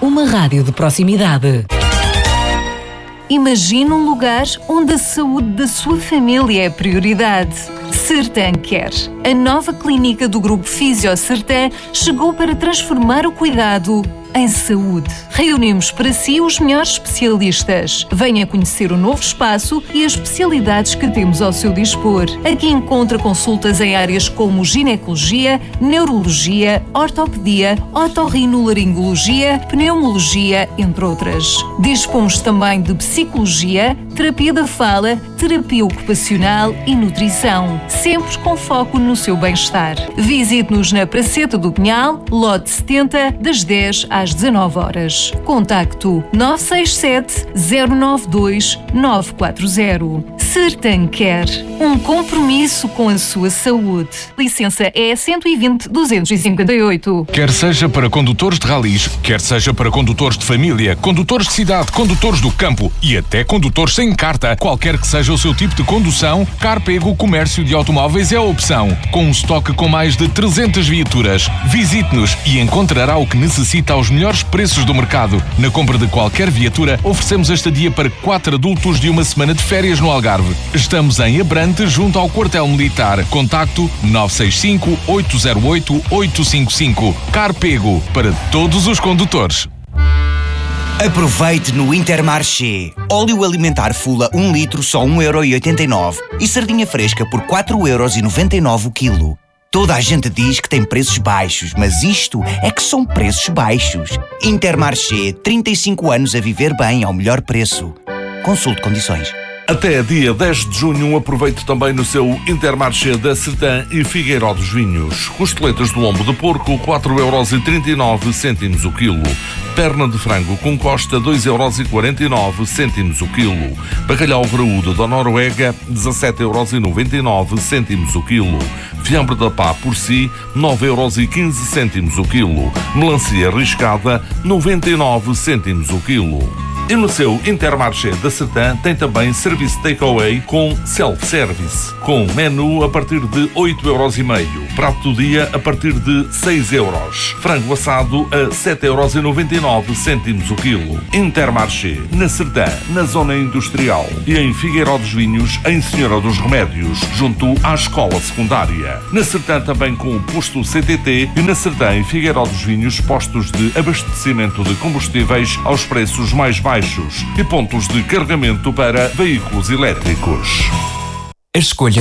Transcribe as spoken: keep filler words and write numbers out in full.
uma rádio de proximidade. Imagine um lugar onde a saúde da sua família é prioridade. Sertan Care. A nova clínica do Grupo Fisio Sertan chegou para transformar o cuidado em saúde. Reunimos para si os melhores especialistas. Venha conhecer o novo espaço e as especialidades que temos ao seu dispor. Aqui encontra consultas em áreas como ginecologia, neurologia, ortopedia, otorrinolaringologia, pneumologia, entre outras. Dispomos também de psicologia, terapia da fala, terapia ocupacional e nutrição, sempre com foco no seu bem-estar. Visite-nos na Praceta do Pinhal, lote setenta, das dez às dezanove horas. Contacto nove seis sete, zero nove dois, nove quatro zero. Sertan Care. Um compromisso com a sua saúde. Licença E cento e vinte, duzentos e cinquenta e oito. Quer seja para condutores de ralis, quer seja para condutores de família, condutores de cidade, condutores do campo e até condutores sem carta, qualquer que seja o seu tipo de condução, Carpego Comércio de Automóveis é a opção. Com um estoque com mais de trezentas viaturas. Visite-nos e encontrará o que necessita aos melhores preços do mercado. Na compra de qualquer viatura, oferecemos a estadia para quatro adultos de uma semana de férias no Algarve. Estamos em Abrante, junto ao quartel militar. Contacto nove seis cinco, oito zero oito, oito cinco cinco. Carpego, para todos os condutores. Aproveite no Intermarché. Óleo alimentar Fula um litro só um euro e oitenta e nove e sardinha fresca por quatro euros e noventa e nove o quilo. Toda a gente diz que tem preços baixos, mas isto é que são preços baixos. Intermarché, trinta e cinco anos a viver bem ao melhor preço. Consulte condições. Até dia dez de junho, aproveite também no seu Intermarché da Sertã e Figueiró dos Vinhos. Costeletas de lombo de porco, quatro euros e trinta e nove cêntimos o quilo. Perna de frango com costa, dois euros e quarenta e nove cêntimos o quilo. Bacalhau graúdo da Noruega, dezassete euros e noventa e nove cêntimos o quilo. Fiambre da pá por si, nove euros e quinze cêntimos o quilo. Melancia riscada, noventa e nove cêntimos o quilo. E no seu Intermarché da Sertã tem também serviço takeaway com self-service, com menu a partir de oito euros e meio, prato do dia a partir de seis euros, frango assado a sete euros e noventa e nove cêntimos o quilo. Intermarché, na Sertã, na zona industrial, e em Figueiró dos Vinhos, em Senhora dos Remédios, junto à escola secundária. Na Sertã também com o posto C T T e na Sertã e Figueiró dos Vinhos, postos de abastecimento de combustíveis aos preços mais baixos e pontos de carregamento para veículos elétricos. A escolha